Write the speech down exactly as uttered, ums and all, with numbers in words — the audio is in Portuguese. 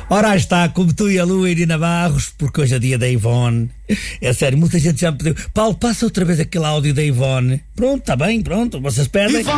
Ora, aí está, como tu e a Lu, Irina Barros, porque hoje é dia da Ivone. É sério, muita gente já me pediu. Paulo, passa outra vez aquele áudio da Ivone. Pronto, está bem, pronto, vocês pedem.